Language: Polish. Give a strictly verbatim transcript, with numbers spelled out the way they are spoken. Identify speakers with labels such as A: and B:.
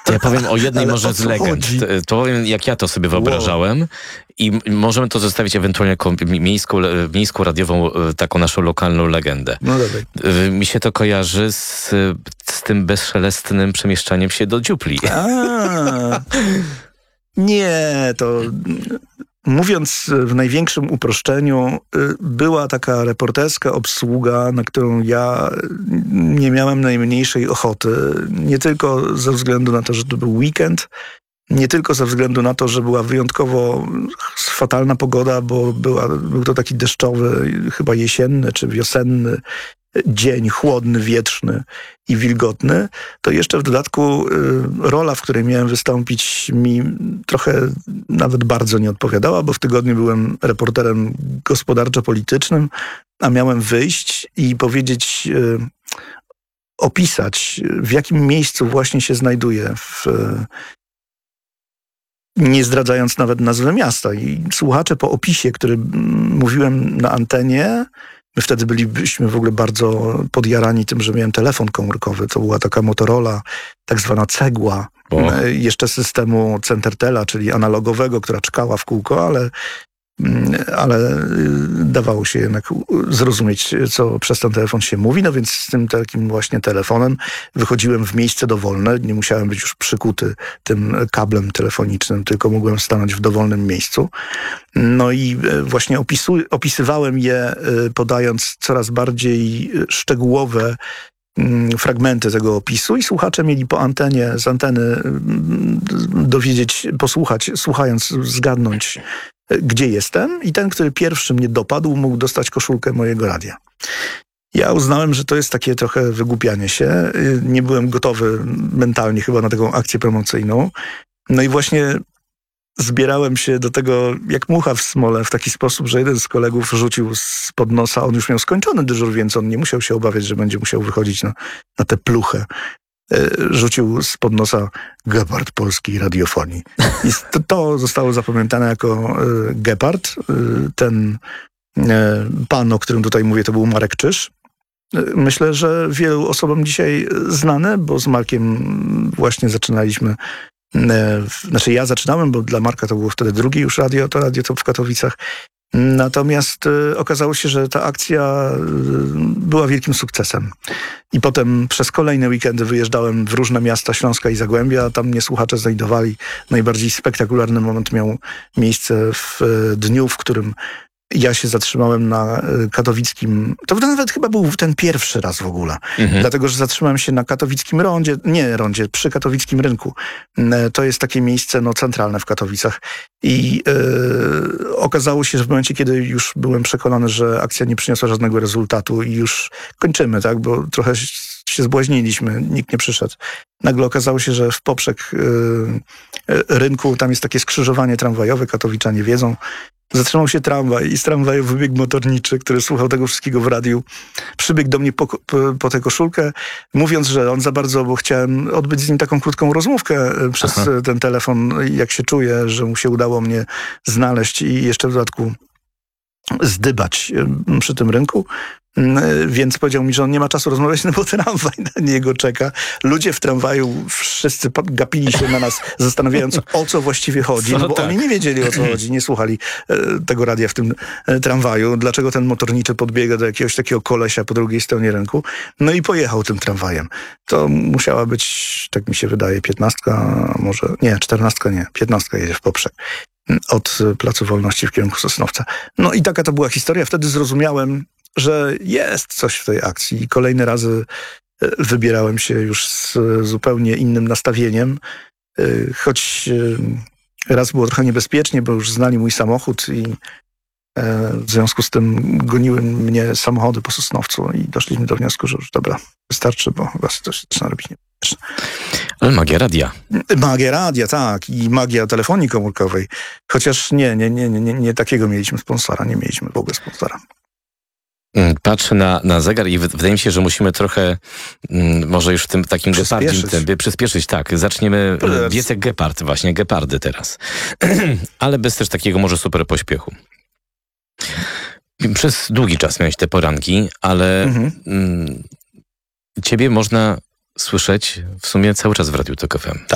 A: To ja powiem o jednej
B: Ale
A: może
B: o
A: z
B: co
A: legend.
B: chodzi?
A: To, to powiem, jak ja to sobie wyobrażałem. Wow. I m- możemy to zostawić ewentualnie jako miejską, miejską radiową, taką naszą lokalną legendę.
B: No dobra.
A: Mi się to kojarzy z, z tym bezszelestnym przemieszczaniem się do dziupli.
B: A, nie, to... Mówiąc w największym uproszczeniu, była taka reporterska obsługa, na którą ja nie miałem najmniejszej ochoty. Nie tylko ze względu na to, że to był weekend, nie tylko ze względu na to, że była wyjątkowo fatalna pogoda, bo była, był to taki deszczowy, chyba jesienny czy wiosenny dzień, chłodny, wietrzny i wilgotny, to jeszcze w dodatku y, rola, w której miałem wystąpić, mi trochę nawet bardzo nie odpowiadała, bo w tygodniu byłem reporterem gospodarczo-politycznym, a miałem wyjść i powiedzieć, y, opisać, w jakim miejscu właśnie się znajduję, w, y, nie zdradzając nawet nazwy miasta. I słuchacze po opisie, który mm, mówiłem na antenie, my wtedy byliśmy w ogóle bardzo podjarani tym, że miałem telefon komórkowy. To była taka Motorola, tak zwana cegła. O. Jeszcze systemu Centertela, czyli analogowego, która czkała w kółko, ale, ale dawało się jednak zrozumieć, co przez ten telefon się mówi. No więc z tym takim właśnie telefonem wychodziłem w miejsce dowolne. Nie musiałem być już przykuty tym kablem telefonicznym, tylko mogłem stanąć w dowolnym miejscu. No i właśnie opisu, opisywałem je, podając coraz bardziej szczegółowe fragmenty tego opisu i słuchacze mieli po antenie, z anteny dowiedzieć, posłuchać, słuchając, zgadnąć, gdzie jestem, i ten, który pierwszy mnie dopadł, mógł dostać koszulkę mojego radia. Ja uznałem, że to jest takie trochę wygłupianie się. Nie byłem gotowy mentalnie chyba na taką akcję promocyjną. No i właśnie zbierałem się do tego jak mucha w smole w taki sposób, że jeden z kolegów rzucił spod nosa, on już miał skończony dyżur, więc on nie musiał się obawiać, że będzie musiał wychodzić na, na tę pluchę. Rzucił spod nosa Gepard polskiej radiofonii. I to, to zostało zapamiętane jako Gepard. Ten pan, o którym tutaj mówię, to był Marek Czyż. Myślę, że wielu osobom dzisiaj znane, bo z Markiem właśnie zaczynaliśmy. Znaczy ja zaczynałem, bo dla Marka to było wtedy drugie już radio, to radio to w Katowicach. Natomiast y, okazało się, że ta akcja y, była wielkim sukcesem. I potem przez kolejne weekendy wyjeżdżałem w różne miasta Śląska i Zagłębia. Tam mnie słuchacze znajdowali. Najbardziej spektakularny moment miał miejsce w y, dniu, w którym ja się zatrzymałem na katowickim... To nawet chyba był ten pierwszy raz w ogóle. Mhm. Dlatego, że zatrzymałem się na katowickim rondzie. Nie rondzie, przy katowickim rynku. To jest takie miejsce no, centralne w Katowicach. I yy, okazało się, że w momencie, kiedy już byłem przekonany, że akcja nie przyniosła żadnego rezultatu i już kończymy, tak, bo trochę się zbłaźniliśmy, nikt nie przyszedł. Nagle okazało się, że w poprzek yy, rynku tam jest takie skrzyżowanie tramwajowe, katowiczanie wiedzą. Zatrzymał się tramwaj i z tramwaju wybiegł motorniczy, który słuchał tego wszystkiego w radiu. Przybiegł do mnie po, po, po tę koszulkę, mówiąc, że on za bardzo, bo chciałem odbyć z nim taką krótką rozmówkę przez Aha. ten telefon, jak się czuje, że mu się udało mnie znaleźć i jeszcze w dodatku zdybać przy tym rynku. Więc powiedział mi, że on nie ma czasu rozmawiać, no bo tramwaj na niego czeka. Ludzie w tramwaju wszyscy gapili się na nas, zastanawiając, o co właściwie chodzi.
A: Co,
B: no bo
A: tak.
B: oni nie wiedzieli, o co chodzi, nie słuchali e, tego radia w tym e, tramwaju. Dlaczego ten motorniczy podbiega do jakiegoś takiego kolesia po drugiej stronie rynku? No i pojechał tym tramwajem. To musiała być, tak mi się wydaje, piętnastka, może, nie, czternastka nie, piętnastka jedzie w poprzek. Od Placu Wolności w kierunku Sosnowca. No i taka to była historia. Wtedy zrozumiałem, że jest coś w tej akcji. I kolejne razy wybierałem się już z zupełnie innym nastawieniem, choć raz było trochę niebezpiecznie, bo już znali mój samochód i w związku z tym goniły mnie samochody po Sosnowcu i doszliśmy do wniosku, że już dobra, wystarczy, bo chyba to się zaczyna robić niebezpieczne.
A: Ale magia radia.
B: Magia radia, tak. I magia telefonii komórkowej. Chociaż nie, nie, nie, nie, nie takiego mieliśmy sponsora. Nie mieliśmy w ogóle sponsora.
A: Patrzę na, na zegar i wydaje mi się, że musimy trochę, m, może już w tym takim gepardzim tempie przyspieszyć. Tak, zaczniemy wiec jak gepard, właśnie gepardy teraz. Ale bez też takiego może super pośpiechu. Przez długi czas miałeś te poranki, ale mhm. m, ciebie można słyszeć w sumie cały czas w Radiu Tok F M.